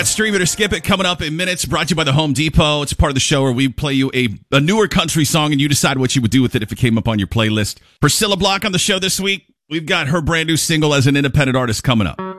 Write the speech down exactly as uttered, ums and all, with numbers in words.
Stream it or skip it coming up in minutes, brought to you by the Home Depot. It's part of the show where we play you a, a newer country song and you decide what you would do with it if it came up on your playlist. Priscilla Block on the show this week. We've got her brand new single as an independent artist coming up.